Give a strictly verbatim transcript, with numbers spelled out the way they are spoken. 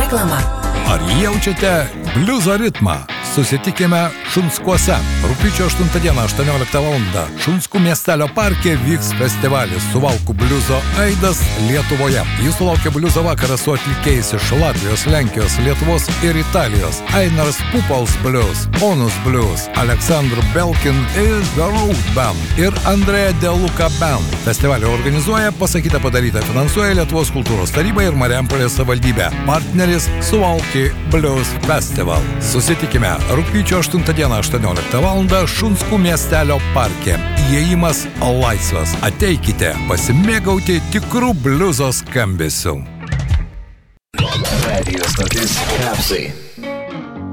Reklama. Ar jaučiate bliuzo ritmą? Susitikime Šunskuose. Rugpjūčio aštuntą dieną, aštuonioliktą valandą. Šunskų miestelio parke vyks festivalis Suvalkų bliuzo aidas Lietuvoje. Jūsų laukia bliuzo vakaras su atlikėjais iš Latvijos, Lenkijos, Lietuvos ir Italijos. Einars Pupols Blues, Onus Blues, Aleksandr Belkin ir The Root Band ir Andrėja Deluka Band. Festivalį organizuoja Pasakyta padaryta, finansuoja Lietuvos kultūros taryba ir Marijampolės savivaldybė. Partneris Suvalky Blues Festival. Susitikime rugpjūčio aštuntą dieną, aštuonioliktą valandą Šunskų miestelio parke. Įėjimas laisvas. Ateikite pasimėgauti tikrų bliuzo skambesių. Radio stotis Kapsai.